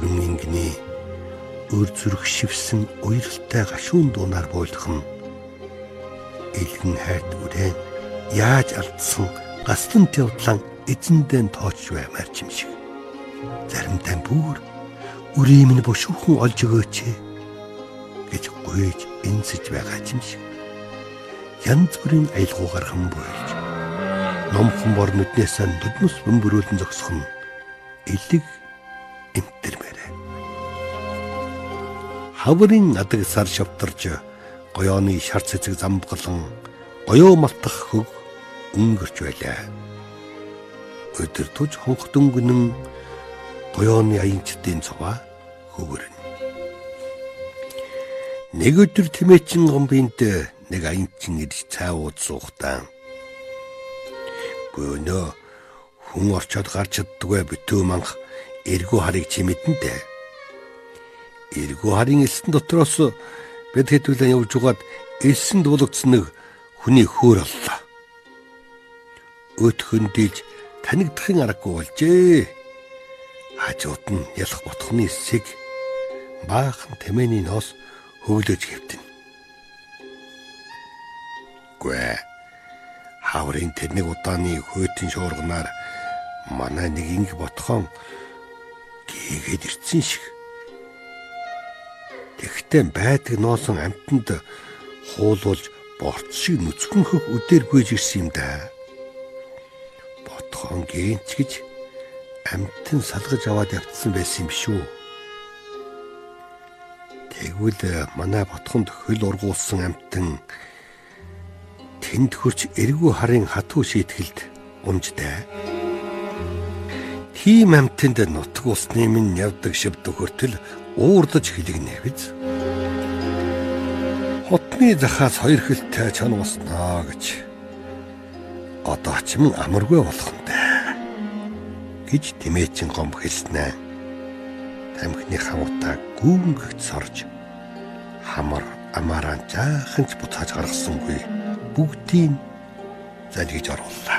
Хүрэн ингэний өр зүрх шивсэн уяралтай гашуун дуунаар бойлох нь элгэн хайрт үрэн яаж алдсан гаслан явдлан эзэндээ тоочж баймаар юм шиг. Заримдаа бүр үрээ минь бушуухан олж өгөөч гэж гуйж энсэж байгаа юм шиг. Янз бүрийн аялгуугаар хэн бойлж номхон бор нүднээс нүдмэс бөмбөрүүлэн зогсох нь элэг энтермээрээ. Хаврын адаг сар шавтарж гоёоны шар цэцэг замбгалан гоёо малтах хөг өнгөрч байлаа. Өдөр туж хонх дөнгөнөн гоёоны аянчдын цуваа хөвөрнө. Нэг өдөр тэмээчин гомбинд нэг аянчин ирж цаавууд суухтаа. Гөнөө хүн орчоод гарч чаддгүй битүү манх эргүү харыг чимэдэн дээ. Эргүү харын элсэн дотроос бид хэдүүлэн явж угаад элсэн дуулагдсан нэг хүний хөөр оллоо. Өтхөн дилж танигдахын аргагүй болжээ. Хажууд нь ялах ботхны эсийг баахан тэмээний ноос хөвлөж хэвтэн. Гүй хаврын тэрнийг удааны хөөтөн шуурганаар манай нэг инг ботхон гээгээд ирсэн шиг. Тэгтээ байдаг ноосон амтанд хуулуулж борц шиг нүцгэнхөх үдээр гүйж ирсэн юм да. Ботхон гэнч гэж амтэн салгаж аваад явцсан байсан юм шүү. Тэгвэл манай ботхонд хөл ургуулсан амтэн тэнд хурч эргүү харын хатуу шийтгэлд умжтай. Тийм амтэнд нутг усны минь явдаг шивд хөртөл уурдаж хилэгнэ биз. Хотны захаас хоёр хөлтэй чон уснаа гэж одоо ч юм амаргүй болох нь дээ гэж тэмээчин гомб хэлснэ. Тамхины хамутаа гүнгэгт сорж хамар амаараа жаахан ч буцааж гаргасангүй бүгдийг залгиж орууллаа.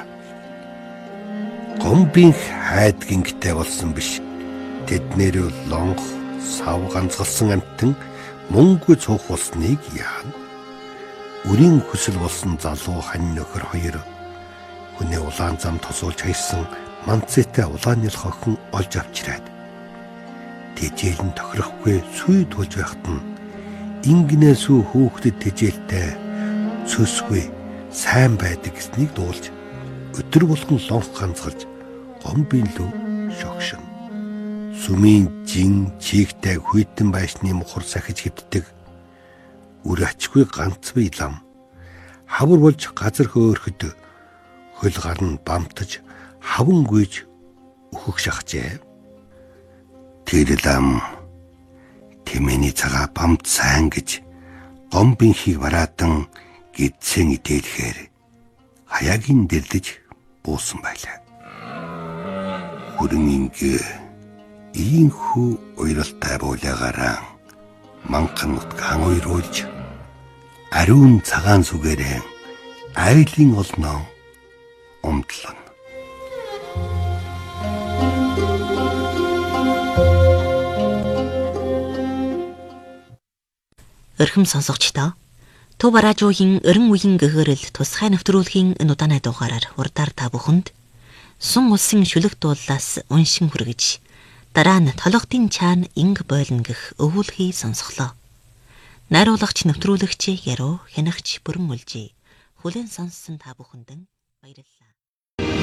Гомбын хайд гингтэй болсон биш. Тэднэр лонх сав ганцгалсан амтэн мөнгө цуух болсныг яана. Үрийн хүсэл болсон залуу хань нөхөр хоёр хүний улаан зам тосуулж хайсан манцэтэй улааны хохин олж авчираад тэжээл нь тохирохгүй сүйд болж байхад нь ингэнээс үү хөөхдөд тэжээлтэй цөсгүй сайн байдаг гэснийг дуулж өдөр болгон лонх ганцгалж гомбын лөө шогшин. Сүмийн жин чигтэй хүйтэн байшны мухар сахиж хэвддэг үр ачгүй ганцвый лам хавар болж газар хөөрөхөд хөл гар нь бамтаж хаван гүйж өөхөх шахжээ. Тэр лам тэмээний цагаа бамт сайн гэж гомбын хийг бараадан гидсэн идэлхээр хаягийн дэрлэж буусан байлаа. Хүрэн ингээ ийхүү уйралтай буулаагаараа манхан нутгаан уйруулж ариун цагаан сүгээрээ айлын олноо умдлана. Өрхөм сонсогчдоо Төв радиогийн өрн үеийн гэгэрэл тусгай нэвтрүүлгийн энэ удаанай дугаараар урдаар та бүхэнд сун улсын шүлэг дуулаас уншин хүргэж дараа нь толгодын чаана инг бойлно гэх өвүүлхий сонсголоо. Найруулагч нэвтрүүлэгч Яруу хянагч Бүрэн Үлжий хүлээн сонссон та бүхэнд баярлалаа.